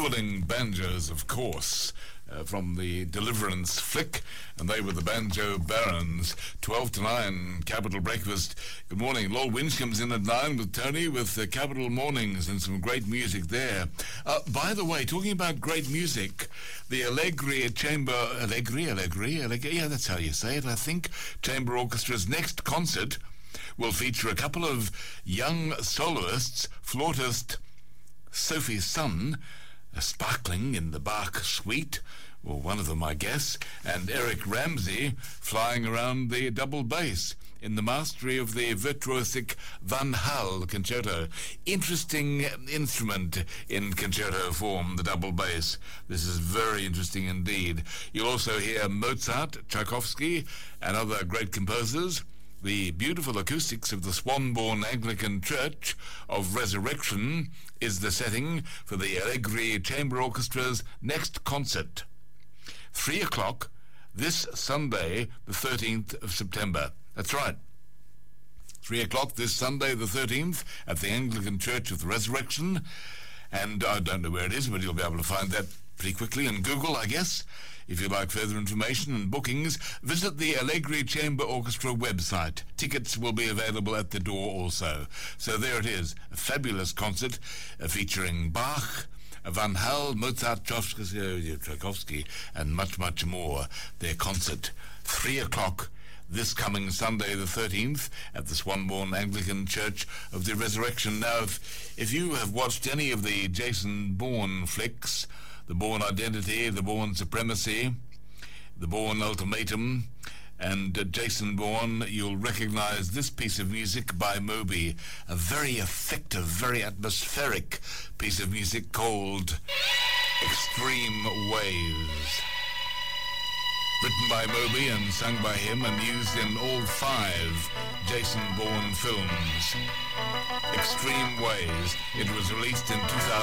Dueling Banjos, of course, from the Deliverance flick, and they were the Banjo Barons. 12 to 9, Capital Breakfast. Good morning. Lowell Winch comes in at 9 with Tony with Capital Mornings and some great music there. By the way, talking about great music, the Allegri Chamber... Allegri, yeah, that's how you say it, I think. Chamber Orchestra's next concert will feature a couple of young soloists, flautist Sophie Sun, sparkling in the Bach suite, or one of them, I guess, and Eric Ramsey flying around the double bass in the mastery of the virtuosic Van Hal concerto. Interesting instrument in concerto form, the double bass. This is very interesting indeed. You'll also hear Mozart, Tchaikovsky, and other great composers. The beautiful acoustics of the Swanbourne Anglican Church of Resurrection is the setting for the Allegri Chamber Orchestra's next concert. 3 o'clock this Sunday, the 13th of September. That's right. 3 o'clock this Sunday, the 13th, at the Anglican Church of the Resurrection. And I don't know where it is, but you'll be able to find that pretty quickly in Google, I guess. If you'd like further information and bookings, visit the Allegri Chamber Orchestra website. Tickets will be available at the door also. So there it is, a fabulous concert featuring Bach, Van Hal, Mozart, Tchaikovsky, and much, much more. Their concert, 3 o'clock this coming Sunday the 13th at the Swanbourne Anglican Church of the Resurrection. Now, if you have watched any of the Jason Bourne flicks, The Bourne Identity, The Bourne Supremacy, The Bourne Ultimatum, and Jason Bourne, you'll recognize this piece of music by Moby, a very effective, very atmospheric piece of music called Extreme Waves. Written by Moby and sung by him and used in all 5 Jason Bourne films. Extreme Ways. It was released in 2000.